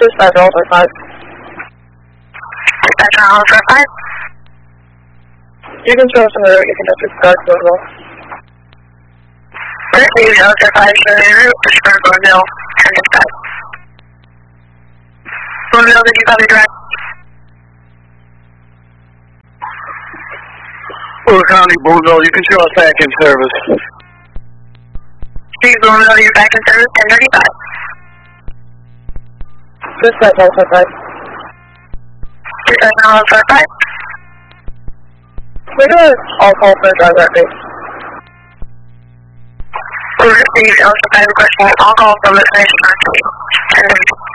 Dispatch Alpha 5. Dispatch Alpha 5. You can show us in the route, you can just discard as well. Received Alpha 5, show the route, discard Boonville, and dispatch. Boonville, did you copy direct? Fuller County, Boonville, you can show us back in service. Steve Boonville, you're back in service, 1035. Dispatch Alpha 5. Dispatch Alpha 5. We're gonna all call for a driver update. We received Alpha 5 requesting all calls from the destination on 1032.